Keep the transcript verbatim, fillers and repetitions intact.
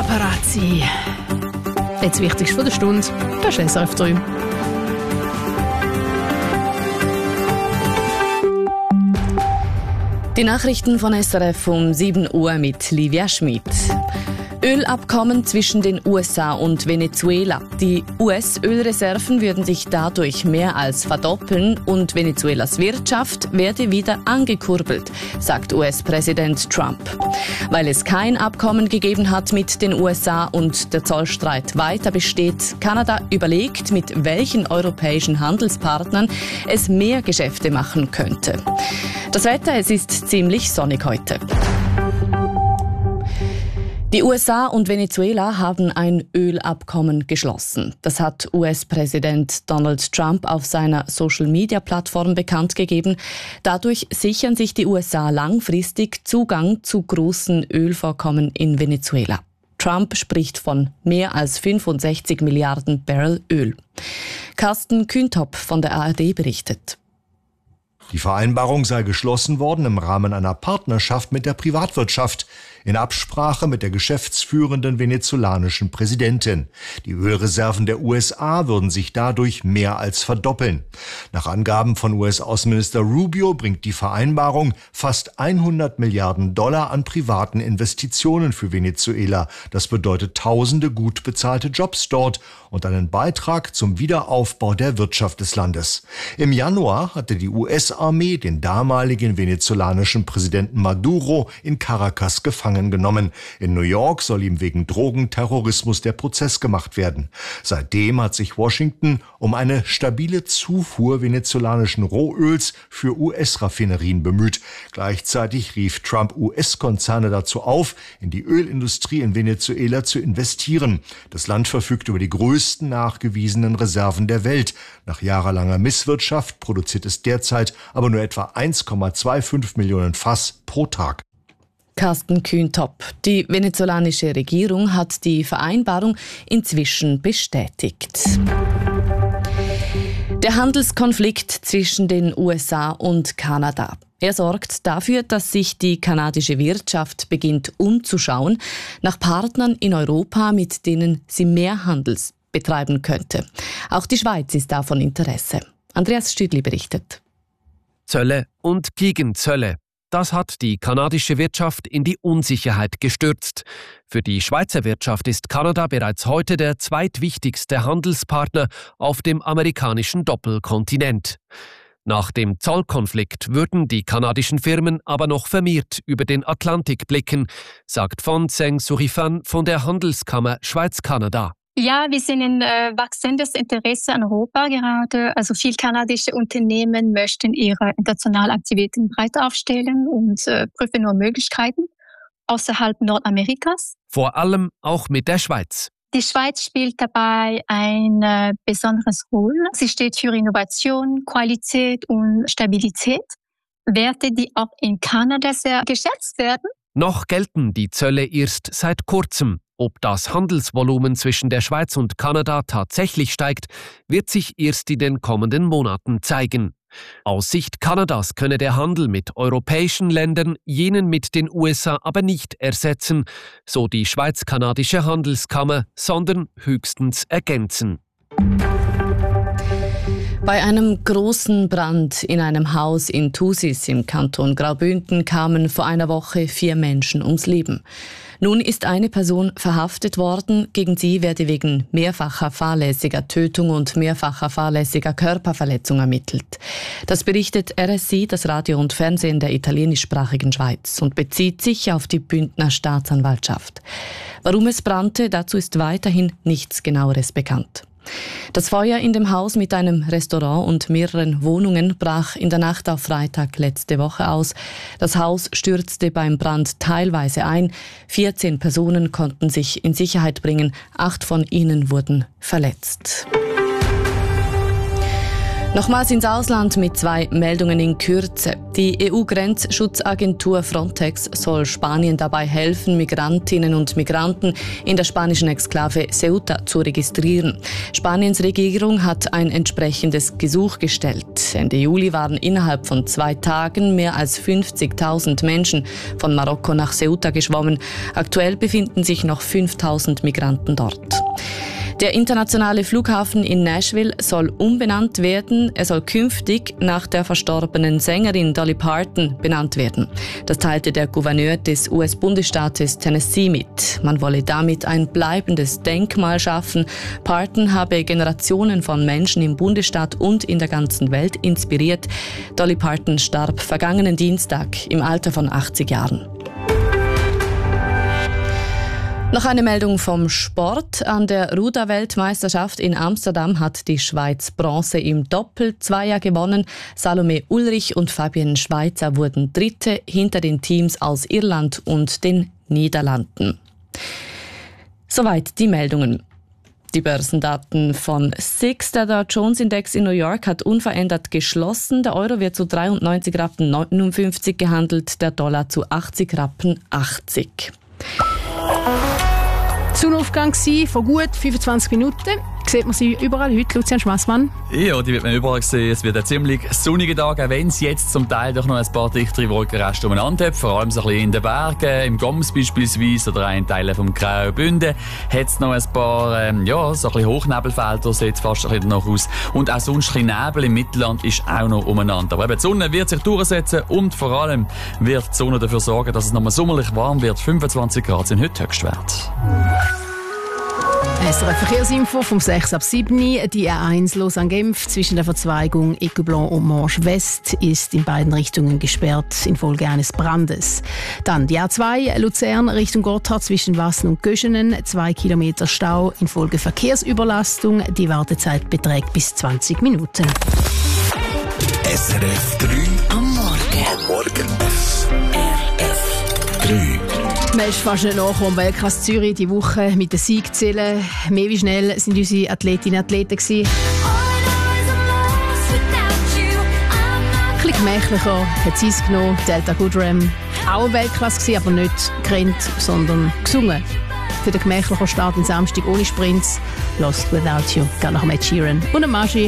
Paparazzi. Jetzt Wichtigste von der Stunde, das ist S R F drei. Die Nachrichten von S R F um sieben Uhr mit Livia Schmid. Ölabkommen zwischen den U S A und Venezuela. Die U S-Ölreserven würden sich dadurch mehr als verdoppeln und Venezuelas Wirtschaft werde wieder angekurbelt, sagt U S-Präsident Trump. Weil es kein Abkommen gegeben hat mit den U S A und der Zollstreit weiter besteht, Kanada überlegt, mit welchen europäischen Handelspartnern es mehr Geschäfte machen könnte. Das Wetter, es ist ziemlich sonnig heute. Die U S A und Venezuela haben ein Ölabkommen geschlossen. Das hat U S-Präsident Donald Trump auf seiner Social-Media-Plattform bekannt gegeben. Dadurch sichern sich die U S A langfristig Zugang zu großen Ölvorkommen in Venezuela. Trump spricht von mehr als fünfundsechzig Milliarden Barrel Öl. Carsten Kühntop von der A R D berichtet. Die Vereinbarung sei geschlossen worden im Rahmen einer Partnerschaft mit der Privatwirtschaft, in Absprache mit der geschäftsführenden venezolanischen Präsidentin. Die Ölreserven der U S A würden sich dadurch mehr als verdoppeln. Nach Angaben von U S-Außenminister Rubio bringt die Vereinbarung fast hundert Milliarden Dollar an privaten Investitionen für Venezuela. Das bedeutet tausende gut bezahlte Jobs dort und einen Beitrag zum Wiederaufbau der Wirtschaft des Landes. Im Januar hatte die U S-Armee den damaligen venezolanischen Präsidenten Maduro in Caracas gefangen genommen. In New York soll ihm wegen Drogenterrorismus der Prozess gemacht werden. Seitdem hat sich Washington um eine stabile Zufuhr venezolanischen Rohöls für U S-Raffinerien bemüht. Gleichzeitig rief Trump U S-Konzerne dazu auf, in die Ölindustrie in Venezuela zu investieren. Das Land verfügt über die größten nachgewiesenen Reserven der Welt. Nach jahrelanger Misswirtschaft produziert es derzeit aber nur etwa eins Komma fünfundzwanzig Millionen Fass pro Tag. Carsten Kühntop. Die venezolanische Regierung hat die Vereinbarung inzwischen bestätigt. Der Handelskonflikt zwischen den U S A und Kanada. Er sorgt dafür, dass sich die kanadische Wirtschaft beginnt umzuschauen nach Partnern in Europa, mit denen sie mehr Handels betreiben könnte. Auch die Schweiz ist davon Interesse. Andreas Stüdli berichtet. Zölle und Gegenzölle. Das hat die kanadische Wirtschaft in die Unsicherheit gestürzt. Für die Schweizer Wirtschaft ist Kanada bereits heute der zweitwichtigste Handelspartner auf dem amerikanischen Doppelkontinent. Nach dem Zollkonflikt würden die kanadischen Firmen aber noch vermehrt über den Atlantik blicken, sagt Fon Zeng Surifan von der Handelskammer Schweiz-Kanada. Ja, wir sehen ein äh, wachsendes Interesse an Europa gerade. Also viele kanadische Unternehmen möchten ihre internationalen Aktivitäten breit aufstellen und äh, prüfen nur Möglichkeiten außerhalb Nordamerikas. Vor allem auch mit der Schweiz. Die Schweiz spielt dabei ein äh, besonderes Rolle. Sie steht für Innovation, Qualität und Stabilität. Werte, die auch in Kanada sehr geschätzt werden. Noch gelten die Zölle erst seit kurzem. Ob das Handelsvolumen zwischen der Schweiz und Kanada tatsächlich steigt, wird sich erst in den kommenden Monaten zeigen. Aus Sicht Kanadas könne der Handel mit europäischen Ländern jenen mit den U S A aber nicht ersetzen, so die Schweiz-Kanadische Handelskammer, sondern höchstens ergänzen. Bei einem großen Brand in einem Haus in Thusis im Kanton Graubünden kamen vor einer Woche vier Menschen ums Leben. Nun ist eine Person verhaftet worden. Gegen sie werde wegen mehrfacher fahrlässiger Tötung und mehrfacher fahrlässiger Körperverletzung ermittelt. Das berichtet R S I, das Radio und Fernsehen der italienischsprachigen Schweiz, und bezieht sich auf die Bündner Staatsanwaltschaft. Warum es brannte, dazu ist weiterhin nichts Genaueres bekannt. Das Feuer in dem Haus mit einem Restaurant und mehreren Wohnungen brach in der Nacht auf Freitag letzte Woche aus. Das Haus stürzte beim Brand teilweise ein. vierzehn Personen konnten sich in Sicherheit bringen. Acht von ihnen wurden verletzt. Nochmals ins Ausland mit zwei Meldungen in Kürze. Die E U-Grenzschutzagentur Frontex soll Spanien dabei helfen, Migrantinnen und Migranten in der spanischen Exklave Ceuta zu registrieren. Spaniens Regierung hat ein entsprechendes Gesuch gestellt. Ende Juli waren innerhalb von zwei Tagen mehr als fünfzigtausend Menschen von Marokko nach Ceuta geschwommen. Aktuell befinden sich noch fünftausend Migranten dort. Der internationale Flughafen in Nashville soll umbenannt werden. Er soll künftig nach der verstorbenen Sängerin Dolly Parton benannt werden. Das teilte der Gouverneur des U S-Bundesstaates Tennessee mit. Man wolle damit ein bleibendes Denkmal schaffen. Parton habe Generationen von Menschen im Bundesstaat und in der ganzen Welt inspiriert. Dolly Parton starb vergangenen Dienstag im Alter von achtzig Jahren. Noch eine Meldung vom Sport. An der Ruder-Weltmeisterschaft in Amsterdam hat die Schweiz Bronze im Doppel-Zweier gewonnen. Salome Ulrich und Fabienne Schweizer wurden Dritte hinter den Teams aus Irland und den Niederlanden. Soweit die Meldungen. Die Börsendaten von S I X. Der Dow Jones Index in New York hat unverändert geschlossen. Der Euro wird zu dreiundneunzig Rappen neunundfünfzig gehandelt, der Dollar zu achtzig Rappen achtzig. Sonnenaufgang war vor gut fünfundzwanzig Minuten. Sieht man sie überall heute, Lucian Schmassmann? Ja, die wird man überall sehen. Es wird ein ziemlich sonniger Tag, auch wenn es jetzt zum Teil doch noch ein paar dichtere Wolkenreste umeinander hat. Vor allem so ein bisschen in den Bergen, im Goms beispielsweise oder in Teilen vom Graubünden hat es noch ein paar, ähm, ja, so ein bisschen Hochnebelfelder, sieht fast ein bisschen danach aus. Und auch sonst ein bisschen Nebel im Mittelland ist auch noch umeinander. Aber eben die Sonne wird sich durchsetzen und vor allem wird die Sonne dafür sorgen, dass es nochmal sommerlich warm wird. fünfundzwanzig Grad sind heute Höchstwert. S R F Verkehrsinfo vom sechs ab sieben. Die A eins Lausanne-Genf zwischen der Verzweigung Écublon und Manche West ist in beiden Richtungen gesperrt infolge eines Brandes. Dann die A zwei Luzern Richtung Gotthard zwischen Wassen und Göschenen. Zwei Kilometer Stau infolge Verkehrsüberlastung. Die Wartezeit beträgt bis zwanzig Minuten. S R F drei am Morgen. Am Morgen. S R F drei. Man ist fast nicht nachgekommen. Weltklasse Zürich die Woche mit den Siegzielen. Mehr wie schnell sind unsere Athletinnen und Athleten gewesen. Ein bisschen gemächlicher hat sie es genommen. Delta Goodrem. Auch Weltklasse gewesen, aber nicht gerannt, sondern gesungen. Für den gemächlichen Start am Samstag ohne Sprints. Lost Without You. Gerne nach Ed Sheeran. Und ein Maggi.